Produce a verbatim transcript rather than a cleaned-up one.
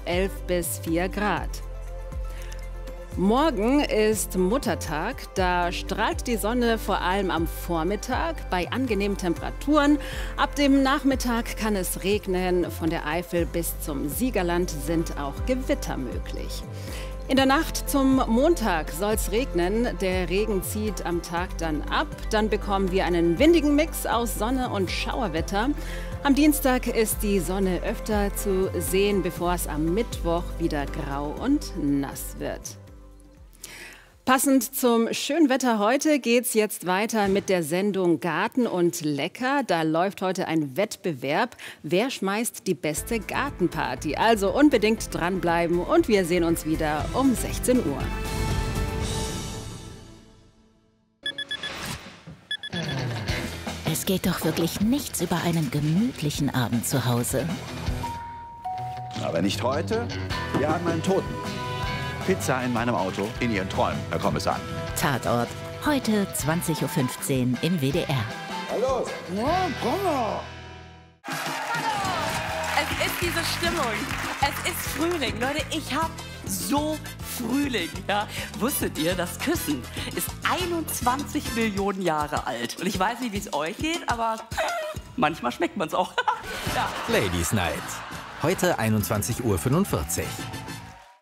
elf bis vier Grad. Morgen ist Muttertag, da strahlt die Sonne vor allem am Vormittag bei angenehmen Temperaturen. Ab dem Nachmittag kann es regnen, von der Eifel bis zum Siegerland sind auch Gewitter möglich. In der Nacht zum Montag soll es regnen, der Regen zieht am Tag dann ab, dann bekommen wir einen windigen Mix aus Sonne und Schauerwetter. Am Dienstag ist die Sonne öfter zu sehen, bevor es am Mittwoch wieder grau und nass wird. Passend zum schönen Wetter heute geht's jetzt weiter mit der Sendung Garten und Lecker. Da läuft heute ein Wettbewerb. Wer schmeißt die beste Gartenparty? Also unbedingt dranbleiben und wir sehen uns wieder um sechzehn Uhr. Es geht doch wirklich nichts über einen gemütlichen Abend zu Hause. Aber nicht heute. Wir haben einen Toten. Pizza in meinem Auto, in Ihren Träumen, Herr Kommissar. Tatort, heute zwanzig Uhr fünfzehn im W D R. Hallo? Ja, komm doch. Es ist diese Stimmung. Es ist Frühling. Leute, ich hab so Frühling. Ja? Wusstet ihr, das Küssen ist einundzwanzig Millionen Jahre alt. Und ich weiß nicht, wie es euch geht, aber manchmal schmeckt man es auch. Ja. Ladies Night. Heute einundzwanzig Uhr fünfundvierzig.